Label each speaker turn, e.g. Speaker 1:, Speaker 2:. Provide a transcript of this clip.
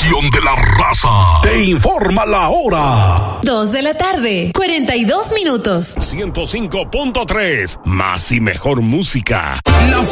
Speaker 1: estación de la raza. Te informa la hora.
Speaker 2: 2:42 PM.
Speaker 3: 105.3. Más y mejor música.